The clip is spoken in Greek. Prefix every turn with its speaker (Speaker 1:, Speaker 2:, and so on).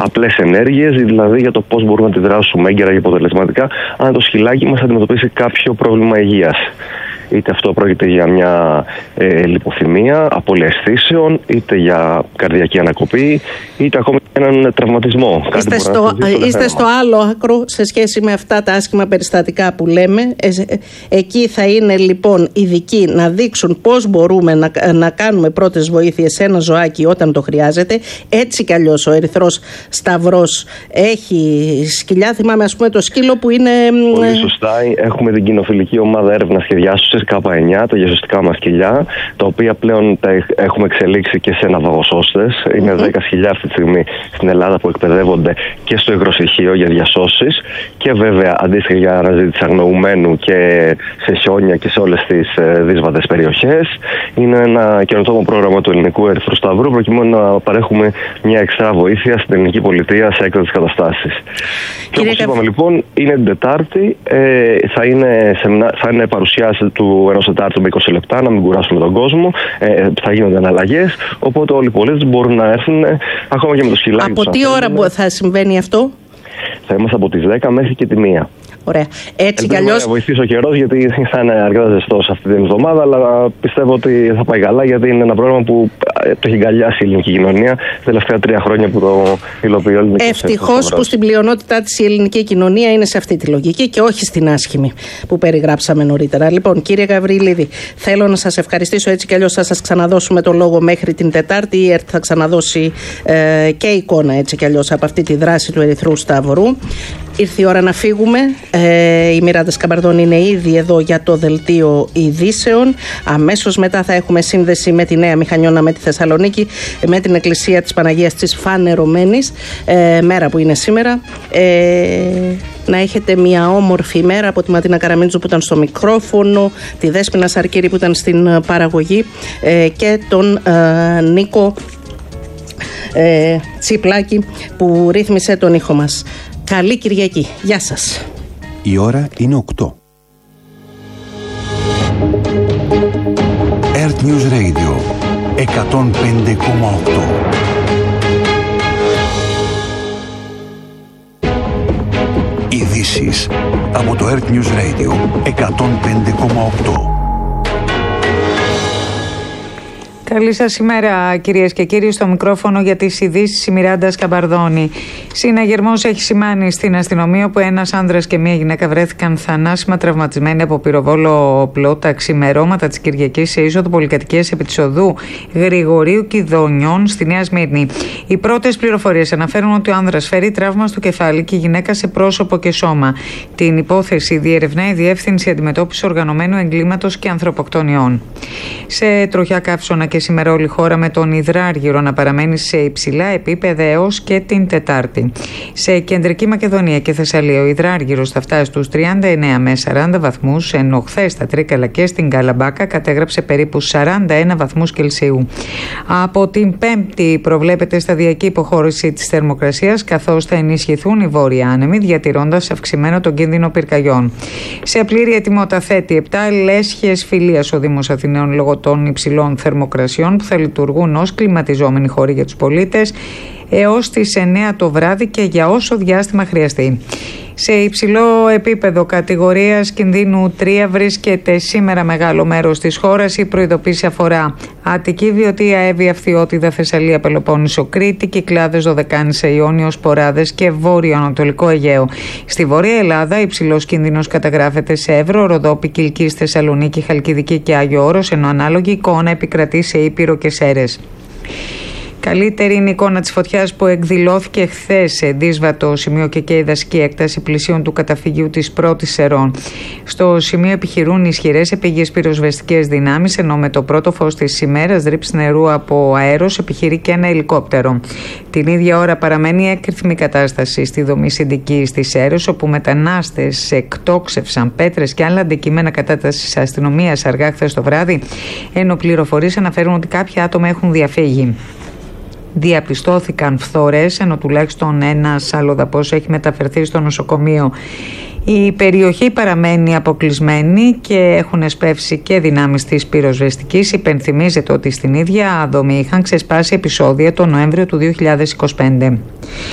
Speaker 1: απλές ενέργειες, δηλαδή για το πώς μπορούμε να αντιδράσουμε έγκαιρα και αποτελεσματικά αν το σκυλάκι μας αντιμετωπίσει κάποιο πρόβλημα υγείας. Είτε αυτό πρόκειται για μια λιποθυμία, απώλεια αισθήσεων, είτε για καρδιακή ανακοπή, είτε ακόμη έναν τραυματισμό.
Speaker 2: Είστε στο άλλο άκρο σε σχέση με αυτά τα άσχημα περιστατικά που λέμε. Εκεί θα είναι λοιπόν ειδικοί να δείξουν πώς μπορούμε να κάνουμε πρώτες βοήθειες σε ένα ζωάκι όταν το χρειάζεται. Έτσι κι αλλιώς ο Ερυθρός Σταυρός έχει σκυλιά. Θυμάμαι ας πούμε το σκύλο που είναι...
Speaker 1: Πολύ σωστά. Έχουμε την κοινοφιλική ομάδα έρευνας και διάσωσης K9, τα διασωστικά μας σκυλιά, τα οποία πλέον τα έχουμε εξελίξει και σε ναυαγοσώστες. Είναι 10 σκυλιά αυτή τη στιγμή στην Ελλάδα που εκπαιδεύονται και στο υγροσυχείο για διασώσεις και βέβαια αντίστοιχα για αναζήτηση αγνοουμένου και σε χιόνια και σε όλες τις δύσβατες περιοχές. Είναι ένα καινοτόμο πρόγραμμα του Ελληνικού Ερυθρού Σταυρού προκειμένου να παρέχουμε μια εξτρά βοήθεια στην ελληνική πολιτεία σε έκτακτες καταστάσεις. Και όπως είπαμε λοιπόν, είναι την Τετάρτη, θα είναι παρουσιάση του ενός Τετάρτου με 20 λεπτά, να μην κουράσουμε τον κόσμο. Θα γίνονται αναλλαγές, οπότε όλοι οι πολίτες μπορούν να έρθουν ακόμα και με το σκυλάκι.
Speaker 2: Από τι ώρα θα συμβαίνει αυτό?
Speaker 1: Θα είμαστε από τις 10 μέχρι και τη 1.
Speaker 2: Ωραία. Έτσι κι αλλιώς.
Speaker 1: Θα βοηθήσει ο καιρός, γιατί θα είναι αρκετά ζεστός αυτή την εβδομάδα, αλλά πιστεύω ότι θα πάει καλά, γιατί είναι ένα πρόγραμμα που το έχει αγκαλιάσει η ελληνική κοινωνία τα τελευταία 3 χρόνια που το υλοποιεί όλη την κοινωνία.
Speaker 2: Ευτυχώς που στην πλειονότητά της η ελληνική κοινωνία είναι σε αυτή τη λογική και όχι στην άσχημη που περιγράψαμε νωρίτερα. Λοιπόν, κύριε Γαβριλίδη, θέλω να σας ευχαριστήσω. Έτσι κι αλλιώς θα σας ξαναδώσουμε το λόγο μέχρι την Τετάρτη. Η ΕΡΤ θα ξαναδώσει και εικόνα έτσι κι αλλιώς από αυτή τη δράση του Ερυθρού Σταυρού. Ήρθε η ώρα να φύγουμε. Η Μιράντα Σκαμπαρδόνη είναι ήδη εδώ για το δελτίο ειδήσεων. Αμέσως μετά θα έχουμε σύνδεση με τη Νέα Μηχανιώνα, με τη Θεσσαλονίκη, με την Εκκλησία της Παναγίας της Φανερωμένης, μέρα που είναι σήμερα. Να έχετε μια όμορφη μέρα από τη Ματίνα Καραμίντζου που ήταν στο μικρόφωνο, τη Δέσποινα Σαρκύρη που ήταν στην παραγωγή και τον Νίκο Τσιπλάκη που ρύθμισε τον ήχο μας. Καλή Κυριακή. Γεια σας.
Speaker 3: Η ώρα είναι 8. Earth News Radio 105,8. Ειδήσεις από το Earth News Radio 105,8.
Speaker 4: Καλή σας ημέρα κυρίες και κύριοι, στο μικρόφωνο για τις ειδήσεις η Μιράντα Σκαμπαρδόνη. Συναγερμός έχει σημάνει στην αστυνομία που ένας άνδρας και μία γυναίκα βρέθηκαν θανάσιμα τραυματισμένοι από πυροβόλο όπλο τα ξημερώματα της Κυριακής σε είσοδο πολυκατοικίας επί της οδού Γρηγορίου Κιδωνιών στη Νέα Σμύρνη. Οι πρώτες πληροφορίες αναφέρουν ότι ο άνδρας φέρει τραύμα στο κεφάλι και η γυναίκα σε πρόσωπο και σώμα. Την υπόθεση διερευνά η Διεύθυνση Αντιμετώπισης Οργανωμένου Εγκλήματος και Ανθρωποκτονιών. Σε τροχιά καύσωνα και σήμερα όλη η χώρα με τον υδράργυρο να παραμένει σε υψηλά επίπεδα έως και την Τετάρτη. Σε Κεντρική Μακεδονία και Θεσσαλία ο υδράργυρος θα φτάσει στους 39 με 40 βαθμούς, ενώ χθες στα Τρίκαλα και στην Καλαμπάκα κατέγραψε περίπου 41 βαθμούς Κελσίου. Από την Πέμπτη προβλέπεται σταδιακή υποχώρηση της θερμοκρασίας, καθώς θα ενισχυθούν οι βόρειοι άνεμοι, διατηρώντας αυξημένο τον κίνδυνο πυρκαγιών. Σε πλήρη ετοιμότητα θέτει 7 λέσχες φιλίας ο Δήμος Αθηναίων λόγω των υψηλών θερμοκρασιών που θα λειτουργούν ως κλιματιζόμενοι χώροι για τους πολίτες έως τις 9 το βράδυ και για όσο διάστημα χρειαστεί. Σε υψηλό επίπεδο κατηγορίας κινδύνου 3 βρίσκεται σήμερα μεγάλο μέρος της χώρας. Η προειδοποίηση αφορά Αττική, Βιωτία, Εύβοια, Φθιώτιδα, Θεσσαλία, Πελοπόννησο, Κρήτη, Κυκλάδες, Δωδεκάνησα, Ιόνιος, Ποράδες και Βόρειο-Ανατολικό Αιγαίο. Στη Βόρεια Ελλάδα υψηλός κίνδυνος καταγράφεται σε Εύρο, Ροδόπη, Κιλκής, Θεσσαλονίκη, Χαλκιδική και Άγιο Όρος, ενώ ανάλογη εικόνα επικρατεί σε Ήπειρο και Σέρρες. Καλύτερη είναι η εικόνα της φωτιάς που εκδηλώθηκε χθες σε δύσβατο σημείο και η δασική έκταση πλησίων του καταφυγίου της Πρώτης Σερών. Στο σημείο επιχειρούν ισχυρές επίγειες πυροσβεστικές δυνάμεις, ενώ με το πρώτο φως της ημέρας ρήψη νερού από αέρος επιχειρεί και ένα ελικόπτερο. Την ίδια ώρα παραμένει έκρηθμη κατάσταση στη δομή Συντικής της Σέρρες, όπου μετανάστες εκτόξευσαν πέτρες και άλλα αντικείμενα κατάτασης αστυνομίας αργά χθες το βράδυ, ενώ πληροφορίες αναφέρουν ότι κάποια άτομα έχουν διαφύγει. Διαπιστώθηκαν φθορές, ενώ τουλάχιστον ένας αλλοδαπός έχει μεταφερθεί στο νοσοκομείο. Η περιοχή παραμένει αποκλεισμένη και έχουν εσπεύσει και δυνάμεις της πυροσβεστικής. Υπενθυμίζεται ότι στην ίδια δομή είχαν ξεσπάσει επεισόδια τον Νοέμβριο του 2025.